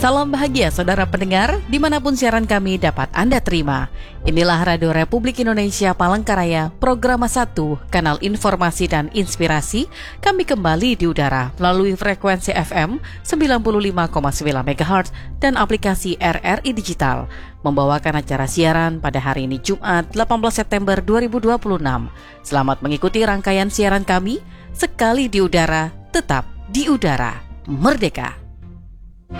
Salam bahagia saudara pendengar, dimanapun siaran kami dapat Anda terima. Inilah Radio Republik Indonesia Palangkaraya, Program 1, Kanal Informasi dan Inspirasi. Kami kembali di udara melalui frekuensi FM 95,9 MHz dan aplikasi RRI Digital, membawakan acara siaran pada hari ini Jumat 18 September 2026. Selamat mengikuti rangkaian siaran kami, sekali di udara, tetap di udara. Merdeka!